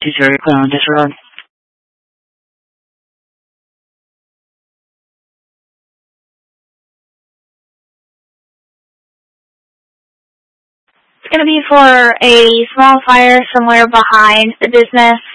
2-0 clear on disregard. It's going to be for a small fire somewhere behind the business.